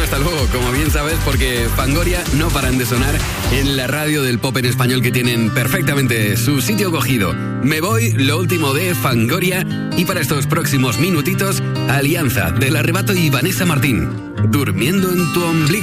hasta luego, como bien sabes, porque Fangoria no paran de sonar en la radio del pop en español, que tienen perfectamente su sitio cogido. Me voy, lo último de Fangoria, y para estos próximos minutitos, Alianza, del Arrebato y Vanessa Martín, Durmiendo en tu ombligo.